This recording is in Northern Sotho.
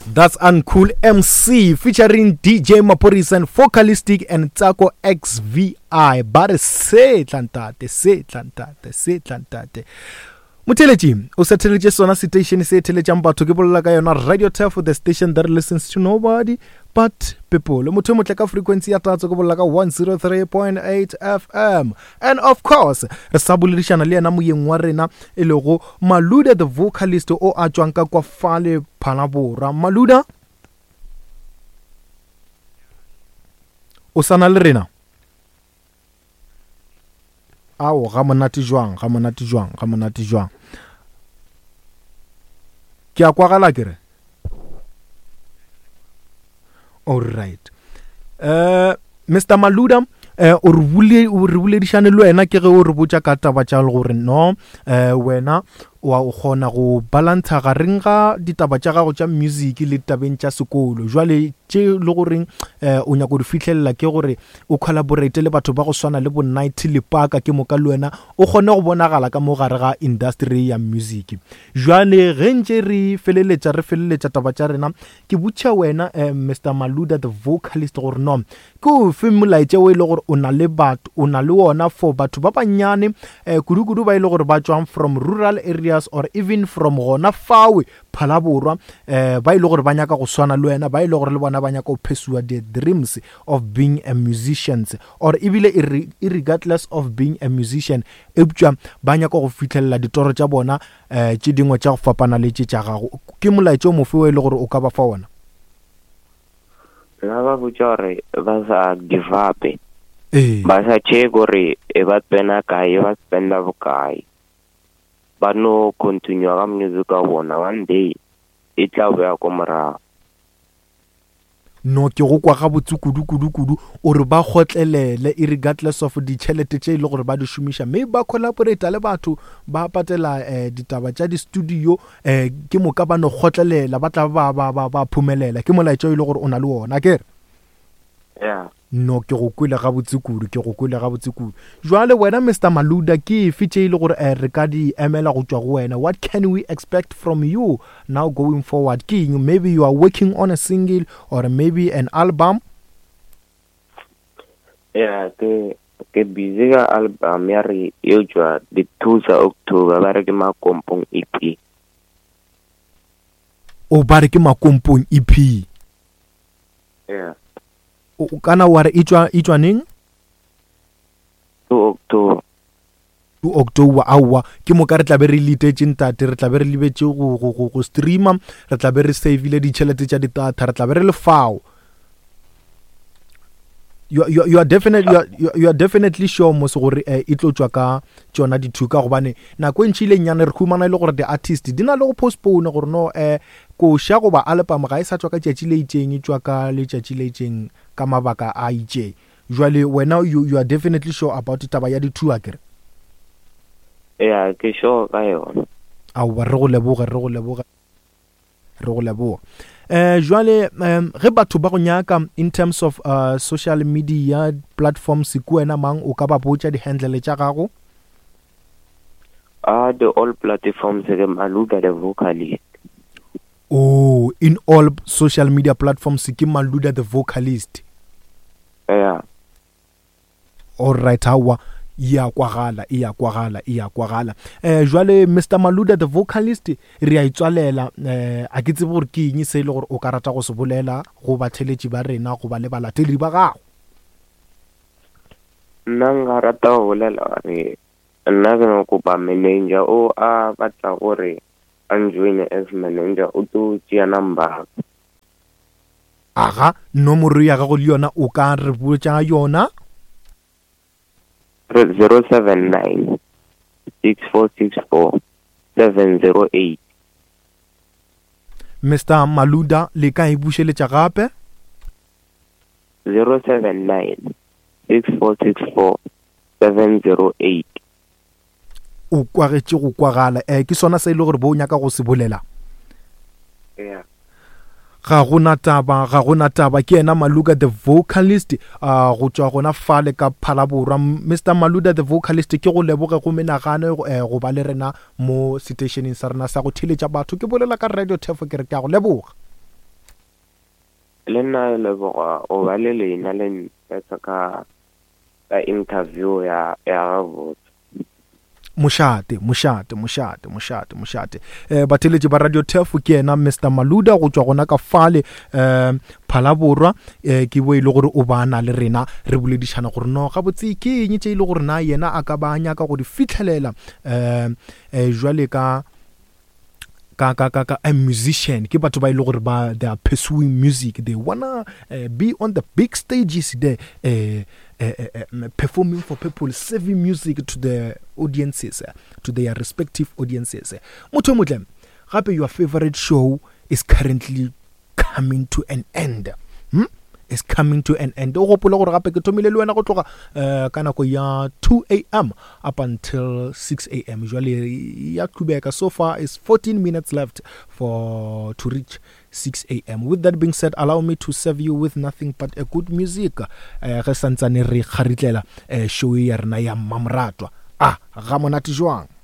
That's Uncool MC featuring DJ Maporisa and Focalistic and Tsako XVI. Bare se tlantate. Muteleji, o satellite sona station se telejang batho ke bolla ka yona Radio Turf, the station that listens to nobody but people. Motho mo tleka frequency ya tatso ke bolla ka 103.8 FM. And of course, re sabulishana le yana moyeng wa rena e le go Maluda the vocalist o a tswang ka kwa fale Phalabora. Maluda o sana le rena. Ao ga monate jwang ke a kwagala kere. All right, Mr. Maluda, o re buledishane le wena ke ge o re botsa ka taba tša le gore no wena wa o kgona go balanta gareng ga ditaba tša gago tša music le tabeng tša sekolo. Jwale tše le goreng o nyaka go fitlhelela ke gore o collaborate le batho ba go swana le bo Night le Parka ke moka le wena o kgone go bonagala ka mo gare ga industry ya music. Jwale ge ntše re feleletša taba tša rena ke botša wena Mr. Maluda the vocalist gore no ke o fe molaetša o e le gore o na le wona for batho ba banyane kudu ba ile gore ba tswang from rural areas or even from gona fawe Phalabora ba ile gore ba nyaka go swana le wena, ba ile gore le bona ba nyaka go pursue the dreams of being a musician or even regardless of being a musician eptwa ba nyaka go fitlhella ditoro tša bona tše dingwe tša go fapana le tša gago. Ke molaetša mo fe o ile gore o ka ba fa wona? La ba botša gore ba sa give up ba sa check gore e ba tsena kae ba spenda bokae ba no continue ga music ka bona. One day e tla ba go morago. No ke go kwa ga botsukudu o re ba gotlelele regardless of ditšhelete tše ile gore ba di šomiša, mme ba collaborate le batho ba patela ditaba tša di studio ke moka ba no gotlelela ba tla ba phumelela. Ke molaetša ile gore o na le wona kere. Yeah. No ke go kwela ga botsikudu. Jwale wena Mr. Maluda ke fitše ile gore re ka di emela go tswa go wena. What can we expect from you now going forward? Maybe you are working on a single or maybe an album. Yeah, ke busy ga album ya re yo tswa the 2 October ba re ke Makompong EP. O ba re ke Makompong EP. Yeah. O kana wa re itwa neng? 2 October awa ke mo ka re tla be re litetse ntate, re tla be re libetse go streama, re tla be re save le ditšhelete tša ditata, re tla be re le fao. You are definitely sure mo se gore e tlo tswa ka tsona dithuka gobane nako ntšhile nyane re khumana ile gore the artist di na le go postpone gore no ko sha go ba album ga e sa tswa ka tšatši le itseng, e tswa ka le tšatši le itseng ka mabaka a itše. Jwale wena you are definitely sure about taba ya dithuka kere? Yeah, ke sure ka yona. Awa re go leboga. Jwale ge batho ba go nyaka in terms of social media platforms ke wena mang o ka ba botša di handle tša gago? The all platforms ke Maluda the vocalist. Oh, in all social media platforms ke Maluda the vocalist. Yeah. All right, hawa iya kwagala. Jwale Mr. Maluda the vocalist re a itswalela a ke tsebe gore ke eng se ile gore o ka rata go se bolela go batheletši ba rena go ba le balatedi ba gago? Nna nka rata go bolela gore nna ke no kopa manager o a batla gore a join as manager o to tšea number. Aga nomoro ya gago le yona o ka re botša yona? 079 6464 708. Mr. Maluda le ka e bušeletša gape? 079 6464 708. O kwagetše go kwagala ke sona se ile gore bo nyaka go se bolela? Yeah. Ga gona taba ke ena Maluda the vocalist go tswa gona fale ka Phalabora. Mr. Maluda the vocalist ke go leboge go menagane go ba le rena mo stationeng sa rena sa go theletša batho. Ke bolela ka Radio Turf ke re ke a go leboga. le nna le boga o ba le lena le ntse ka interview ya go moshate bateletse ba radio turf ke ena Mr Maluda go tswa gona ka fale phalaborwa ke bo ile gore o bana le rena re boledišana gore no ga botse ke eng tse ile gore na yena a ka banya ka go di fitlhelela jwale ka a musician ke batho ba ile gore ba they are pursuing music, they wanna be on the big stages there performing for people, serving music to the audiences, to their respective audiences. Motho motle gape your favorite show is currently coming to an end. Is coming to an end. O gopola gore gape ke thomile le wena go tloga ka nako ya 2 a.m. up until 6 a.m. Usually ya kubeka. So far is 14 minutes left to reach 6 a.m. With that being said, allow me to serve you with nothing but a good music. Ge santsane re kgaritlela show ya rena ya Mamratwa. Ga monate jwang.